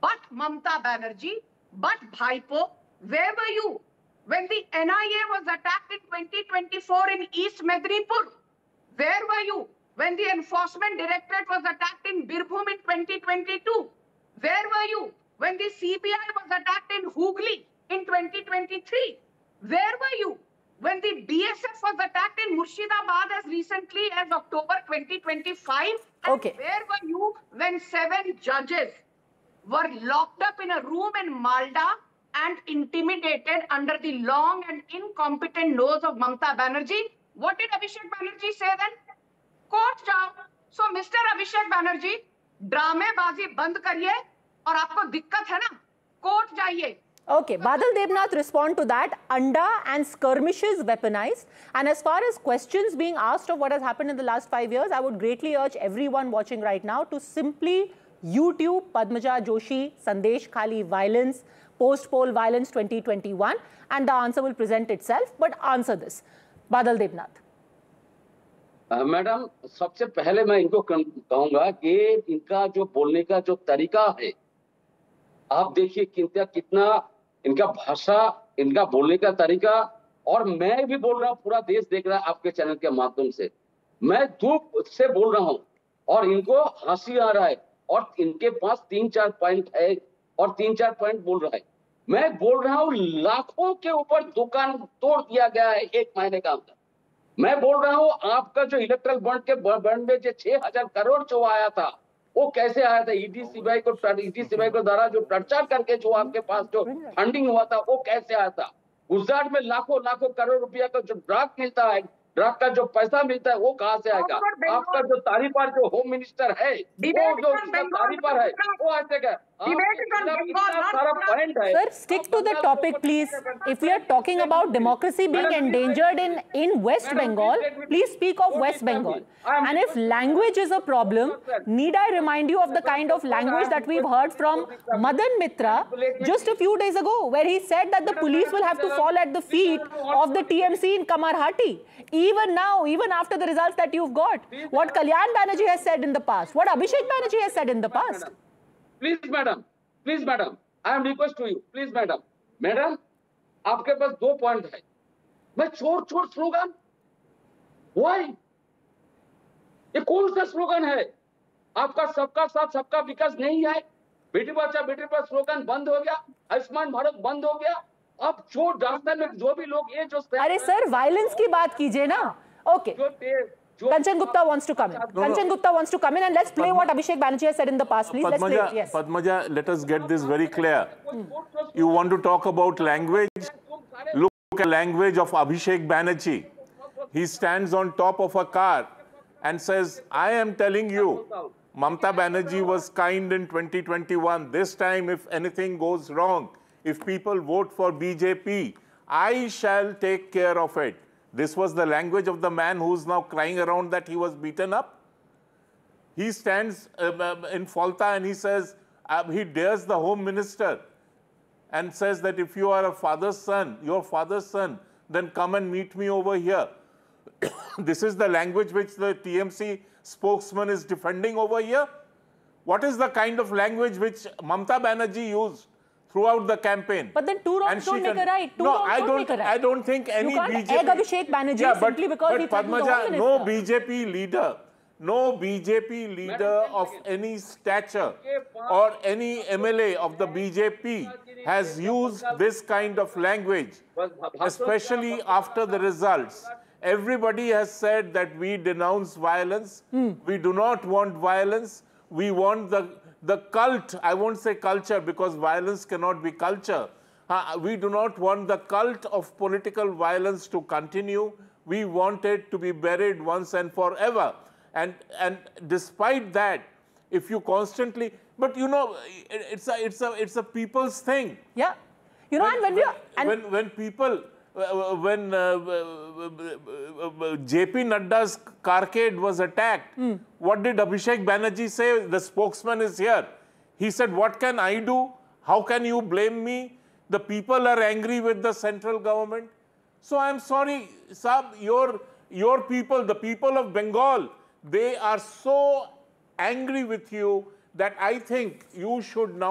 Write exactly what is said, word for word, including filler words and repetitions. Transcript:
but Mamta Banerjee, but Bhaipo, where were you when the N I A was attacked in twenty twenty-four in East Medinipur? Where were you when the Enforcement Directorate was attacked in Birbhum in twenty twenty-two? Where were you when the C B I was attacked in Hooghly in twenty twenty-three? Where were you when the B S F was attacked in Murshidabad as recently as October twenty twenty-five? Okay. And where were you when seven judges were locked up in a room in Malda and intimidated under the long and incompetent nose of Mamta Banerjee? What did Abhishek Banerjee say then? Court jao. So Mister Abhishek Banerjee, ड्रामेबाजी बंद करिए और आपको दिक्कत है ना, court जाइए. Okay, Badal Debnath respond to that. Anda and skirmishes weaponized. And as far as questions being asked of what has happened in the last five years, I would greatly urge everyone watching right now to simply YouTube Padmaja Joshi Sandesh Khali violence, post-poll violence twenty twenty-one, and the answer will present itself. But answer this. Badal Debnath. Madam uh, सबसे पहले मैं इनको कहूंगा कि इनका जो बोलने का जो तरीका है, आप देखिए कितना कितना इनका भाषा, इनका बोलने का तरीका, और मैं भी बोल रहा हूँ, पूरा देश देख रहा है आपके चैनल के माध्यम से. मैं धूप से बोल रहा हूँ और इनको हंसी आ रहा है और इनके पास तीन चार पॉइंट है और तीन चार पॉइंट बोल रहा है. मैं बोल रहा हूँ लाखों के ऊपर दुकान तोड़ दिया गया है एक महीने का अंदर. मैं बोल रहा हूँ आपका जो इलेक्ट्रल बॉन्ड के बॉन्ड में जो छह हजार करोड़ जो आया था, वो कैसे आया था? ईडी सीबीआई को ईडी सीबीआई को द्वारा जो टर्चर करके जो आपके पास जो फंडिंग हुआ था, वो कैसे आया था? गुजरात में लाखों लाखों करोड़ रुपया का जो ड्रग मिलता है, ड्रग का जो पैसा मिलता है, वो कहां से आएगा? आपका जो तारीफर जो होम मिनिस्टर है, वो जो तारीफर है, वो ऐसे क्या? Sir, stick to the topic, please. If we are talking about democracy being endangered in, in West Bengal, please speak of West Bengal. And if language is a problem, need I remind you of the kind of language that we've heard from Madan Mitra just a few days ago, where he said that the police will have to fall at the feet of the T M C in Kamarhati. Even now, even after the results that you've got, what Kalyan Banerjee has said in the past, what Abhishek Banerjee has said in the past. Please, madam. Please, madam. I am request to you. Please, madam. Madam, आपके पास दो point है. मैं चोर चोर slogan. Why? ये कौन सा slogan है? आपका सबका साथ सबका विकास नहीं है. बेटी बचाओ बेटी पढ़ाओ स्लोगन बंद हो गया. आयुष्मान भारत बंद हो गया. अब जो रास्ते में जो भी लोग ये जो अरे सर वायलेंस की बात कीजिए ना. Okay. Kanchan Gupta wants to come in. No, Kanchan no. Gupta wants to come in, and let's play Padma, what Abhishek Banerjee has said in the past. Please, Padmaja, let's play it. Yes. Padmaja, let us get this very clear. Hmm. You want to talk about language? Look at the language of Abhishek Banerjee. He stands on top of a car and says, I am telling you, Mamta Banerjee was kind in twenty twenty-one. This time, if anything goes wrong, if people vote for B J P, I shall take care of it. This was the language of the man who's now crying around that he was beaten up. He stands uh, in Falta and he says, uh, he dares the Home Minister and says that if you are a father's son, your father's son, then come and meet me over here. This is the language which the T M C spokesman is defending over here. What is the kind of language which Mamta Banerjee used throughout the campaign? But then two wrongs don't make a right. Two no, wrongs I don't, don't make a right. I don't think any you can't B J P... egg Abhishek Banerjee yeah, but, simply because but he threatened Padmaja, the Home Minister. no B J P leader, no B J P leader of any stature or any M L A of the B J P has used this kind of language, especially after the results. Everybody has said that we denounce violence. Mm. We do not want violence. We want the, the cult, I won't say culture because violence cannot be culture. Uh, we do not want the cult of political violence to continue. We want it to be buried once and forever. And, and despite that, if you constantly, but you know, it, it's, a, it's, a, it's a people's thing. Yeah. You know, when, and when, when, we and when, when people, Uh, when uh, uh, uh, J P Nadda's carcade was attacked, mm. what did Abhishek Banerjee say? The spokesman is here. He said, what can I do? How can you blame me? The people are angry with the central government. So I'm sorry, Saab, your, your people, the people of Bengal, they are so angry with you that I think you should now